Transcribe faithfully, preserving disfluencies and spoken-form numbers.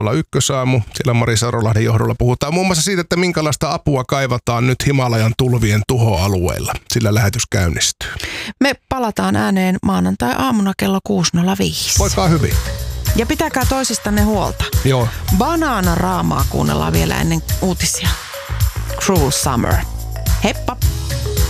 Ykkösaamu. Siellä Mari Sarolahden johdolla puhutaan muun muassa siitä, että minkälaista apua kaivataan nyt Himalajan tulvien tuhoalueilla. Sillä lähetys käynnistyy. Me palataan ääneen maanantai-aamuna kello kuusi nolla viisi. Voikaa hyvin. Ja pitäkää toisistanne huolta. Joo. Banaanaraamaa kuunnellaan vielä ennen uutisia. Cruel Summer. Heippa!